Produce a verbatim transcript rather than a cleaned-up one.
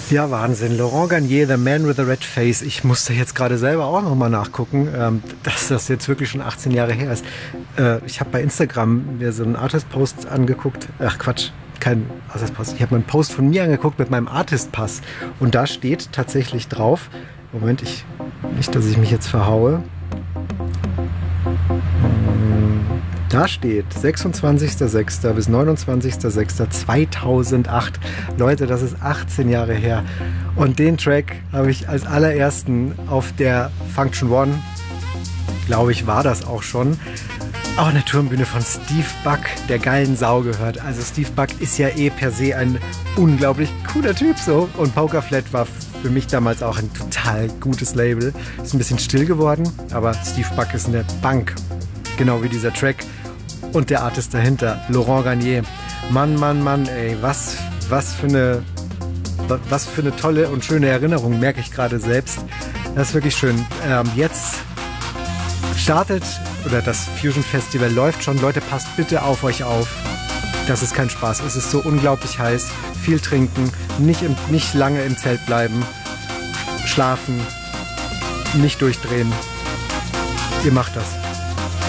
Ja, Wahnsinn. Laurent Garnier, The Man with the Red Face. Ich musste jetzt gerade selber auch nochmal nachgucken, ähm, dass das jetzt wirklich schon achtzehn Jahre her ist. Äh, ich habe bei Instagram mir so einen Artist-Post angeguckt. Ach Quatsch, kein Artist-Post. Ich habe mir einen Post von mir angeguckt mit meinem Artist-Pass. Und da steht tatsächlich drauf, Moment, ich, nicht, dass ich mich jetzt verhaue. Da steht sechsundzwanzigster sechster bis neunundzwanzigster sechster zweitausendacht. Leute, das ist achtzehn Jahre her. Und den Track habe ich als allerersten auf der Function One, glaube ich, war das auch schon, auch in der Turmbühne von Steve Buck, der geilen Sau, gehört. Also Steve Buck ist ja eh per se ein unglaublich cooler Typ so. Und Poker Flat war für mich damals auch ein total gutes Label. Ist ein bisschen still geworden, aber Steve Buck ist eine Bank. Genau wie dieser Track. Und der Artist dahinter, Laurent Garnier. Mann, Mann, Mann, ey, was, was für eine, was für eine tolle und schöne Erinnerung, merke ich gerade selbst. Das ist wirklich schön. Ähm, jetzt startet, oder das Fusion Festival läuft schon. Leute, passt bitte auf euch auf. Das ist kein Spaß. Es ist so unglaublich heiß. Viel trinken, nicht, im, nicht lange im Zelt bleiben, schlafen, nicht durchdrehen. Ihr macht das.